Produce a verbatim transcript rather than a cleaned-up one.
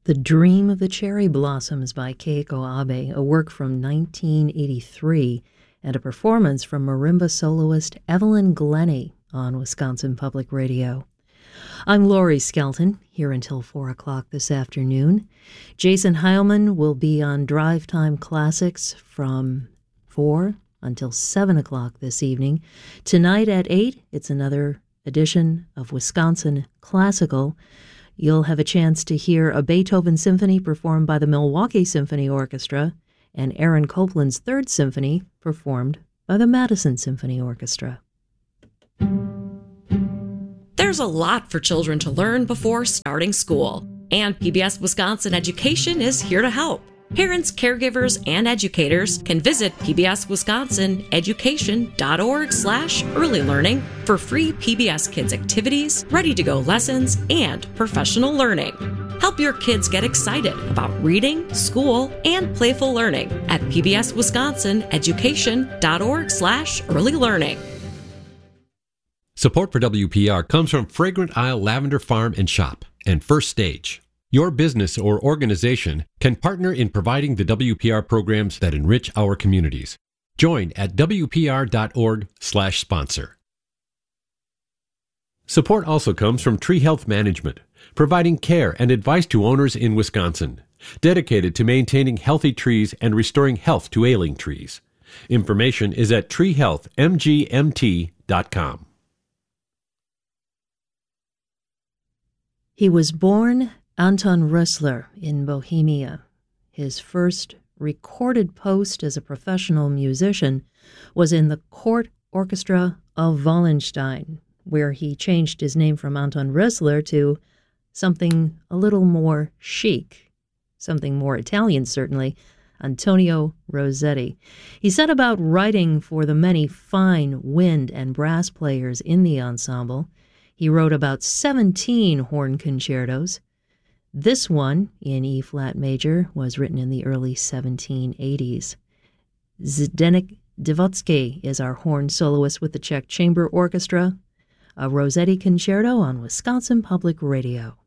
The Dream of the Cherry Blossoms by Keiko Abe, a work from nineteen eighty-three, and a performance from marimba soloist Evelyn Glennie on Wisconsin Public Radio. I'm Laurie Skelton, here until four o'clock this afternoon. Jason Heilman will be on Drive Time Classics from four until seven o'clock this evening. Tonight at eight, it's another edition of Wisconsin Classical. You'll have a chance to hear a Beethoven symphony performed by the Milwaukee Symphony Orchestra and Aaron Copland's Third Symphony performed by the Madison Symphony Orchestra. There's a lot for children to learn before starting school, and P B S Wisconsin Education is here to help. Parents, caregivers, and educators can visit P B S Wisconsin Education dot org slash early learning for free P B S Kids activities, ready-to-go lessons, and professional learning. Help your kids get excited about reading, school, and playful learning at P B S Wisconsin Education dot org slash early learning. Support for W P R comes from Fragrant Isle Lavender Farm and Shop and First Stage. Your business or organization can partner in providing the W P R programs that enrich our communities. Join at W P R dot org slash sponsor. Support also comes from Tree Health Management, providing care and advice to owners in Wisconsin, dedicated to maintaining healthy trees and restoring health to ailing trees. Information is at tree health m g m t dot com. He was born Anton Rössler in Bohemia. His first recorded post as a professional musician was in the Court Orchestra of Wallenstein, where he changed his name from Anton Rössler to something a little more chic, something more Italian certainly, Antonio Rossetti. He set about writing for the many fine wind and brass players in the ensemble. He wrote about seventeen horn concertos. This one, in E-flat major, was written in the early seventeen eighties. Zdeněk Devotsky is our horn soloist with the Czech Chamber Orchestra, a Rossetti concerto on Wisconsin Public Radio.